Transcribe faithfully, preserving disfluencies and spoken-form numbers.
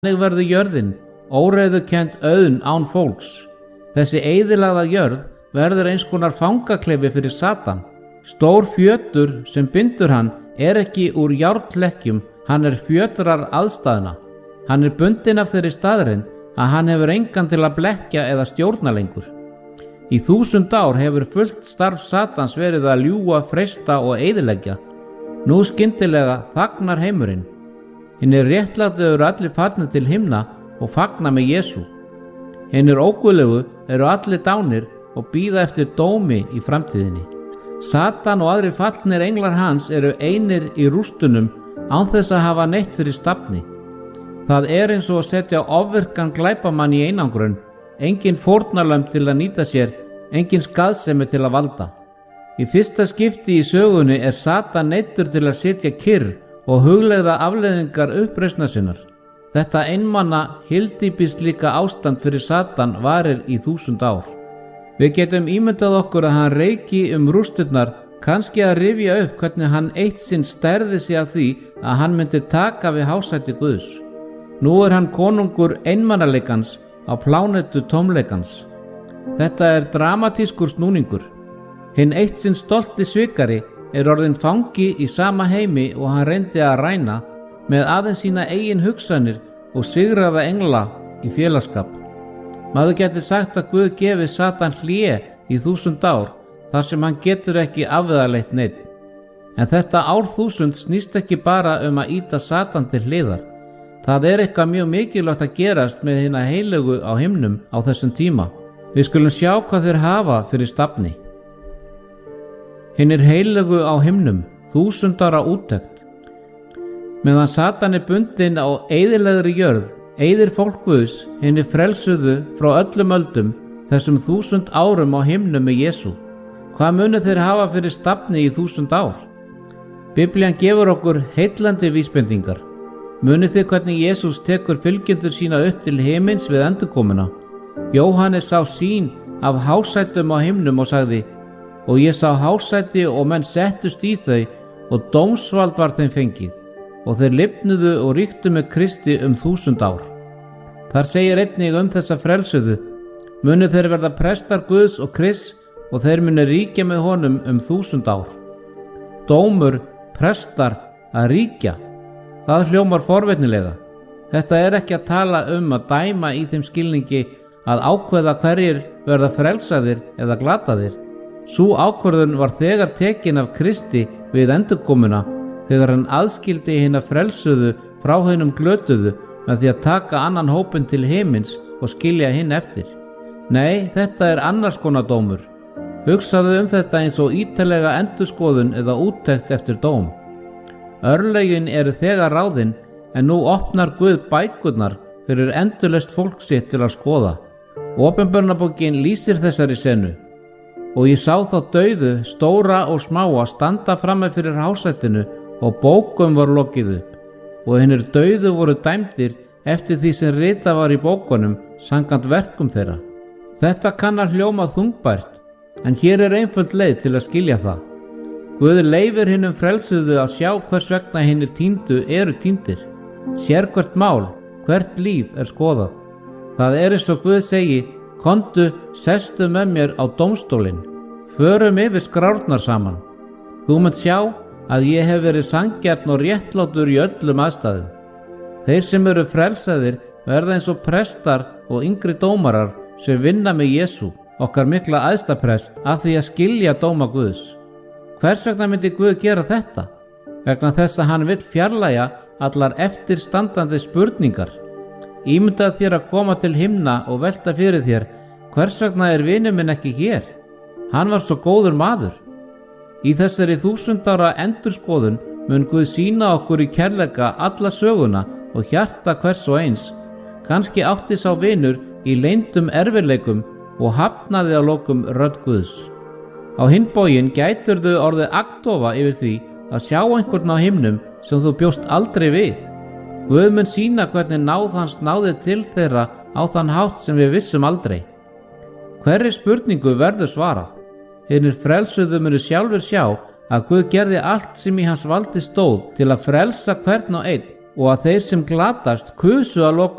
Þannig verður jörðin óreiðukennd auðn án fólks. Þessi eyðilagða jörð verður eins konar fangaklefi fyrir Satan. Stór fjötur sem bindur hann er ekki úr járnlekkjum, hann er fjötrar aðstæðna. Hann er bundinn af þeirri staðreynd að hann hefur engan til að blekkja eða stjórna lengur. Í þúsund ár hefur fullt starf Satans verið að ljúga, freista og eyðileggja. Nú skyndilega þagnar heimurinn. Hinir réttlátu eru allir farnir til himna og fagna með Jesú. Hinir óguðlegu eru allir dánir og bíða eftir dómi í framtíðinni. Satan og aðrir fallnir englar hans eru einir í rústunum án þess að hafa neitt fyrir stafni. Það er eins og að setja ofvirkan glæpamann í einangrun, engin fórnarlömb til að nýta sér, engin skaðsemi til að valda. Í fyrsta skipti í sögunni er Satan neyddur til að sitja kyrr og hugleiða afleiðingar uppreisnar sinnar. Þetta einmanna hyldýbislíka ástand fyrir Satan varir í þúsund ár. Við getum ímyndað okkur að hann reiki um rústurnar, kannski að rifja upp hvernig hann eitt sinn stærði sig af því að hann myndi taka við hásæti Guðs. Nú er hann konungur einmannalegans á plánetu tómleikans. Þetta er dramatískur snúningur. Hinn eitt sinn stolti svikari er orðinn fangi í sama heimi og hann reyndi að ræna með aðeins sína eigin hugsanir og sigraða engla í félagsskap. Maður getur sagt að Guð gefi Satan hlé í þúsund ár þar sem hann getur ekki afvegaleitt neitt. En þetta árþúsund snýst ekki bara um að ýta Satan til hliðar. Það er eitthvað mjög mikilvægt að gerast með hina heilögu á himnum á þessum tíma. Við skulum sjá hvað þeir hafa fyrir stafni. Hinir heilögu á himnum, þúsundara úttekt. Meðan Satan er bundinn á eyðilegri jörð, eyðir fólk Guðs, hinir frelsuðu frá öllum öldum, þessum þúsund árum á himnum með Jesú. Hvað munu þeir hafa fyrir stafni í þúsund ár? Biblían gefur okkur heillandi vísbendingar. Munið þið hvernig Jesús tekur fylgjendur sína upp til himins við endurkomuna? Jóhannes sá sýn af hásætum á himnum og sagði: og ég sá hásæti og menn settust í þau og dómsvald var þeim fengið og þeir lifnuðu og ríktu með Kristi um þúsund ár. Þar segir einnig um þessa frelsuðu: munu þeir verða prestar Guðs og Krists og þeir munu ríkja með honum um þúsund ár. Dómur, prestar, að ríkja. Það hljómar forvitnilega. Þetta er ekki að tala um að dæma í þeim skilningi að ákveða hverjir verða frelsaðir eða glataðir. Sú ákvörðun var þegar tekin af Kristi við endurkomuna þegar hann aðskildi hina frelsuðu frá hinum glötuðu með því að taka annan hópinn til himins og skilja hinn eftir. Nei, þetta er annars konar dómur. Hugsaðu um þetta eins og ítarlega endurskoðun eða úttekt eftir dóm. Örlögin eru þegar ráðin en nú opnar Guð bækurnar fyrir endurlaust fólk sitt til að skoða. Opinberunarbókin lýsir þessari senu. Og ég sá þá dauðu, stóra og smáa, standa frammi fyrir hásætinu og bókum var lokið upp. Og hinnir dauðu voru dæmdir eftir því sem ritað var í bókunum samkvæmt verkum þeirra. Þetta kann að hljóma þungbært, en hér er einföld leið til að skilja það. Guð leyfir hinnum frelsuðu að sjá hvers vegna hinnir týndu eru týndir. Sérhvert mál, hvert líf er skoðað. Það er eins og Guð segi: komdu, sestu með mér á dómstólinn, förum yfir skrárnar saman. Þú munt sjá að ég hef verið sanngjarn og réttlátur í öllum aðstæðum. Þeir sem eru frelsaðir verða eins og prestar og yngri dómarar sem vinna með Jesú, okkar mikla æðstaprest, að því að skilja dóma Guðs. Hvers vegna myndi Guð gera þetta? Vegna þess að hann vill fjarlægja allar eftirstandandi spurningar. Ímyndað þér að koma til himna og velta fyrir þér: hvers vegna er vinur minn ekki hér? Hann var svo góður maður. Í þessari þúsund ára endurskoðun mun Guð sýna okkur í kærleika alla söguna og hjarta hvers og eins. Kannski átti sá vinur í leyndum erfiðleikum og hafnaði á lokum rödd Guðs. Á hinn bóginn gætirðu orðið agndofa yfir því að sjá einhvern á himnum sem þú bjóst aldrei við. Guð mun sýna hvernig náð hans náði til þeirra á þann hátt sem við vissum aldrei. Hverri spurningu verður svarað. Hinir frelsuðu munu sjálfur sjá að Guð gerði allt sem í hans valdi stóð til að frelsa hvern og einn og að þeir sem glatast kusu að lokum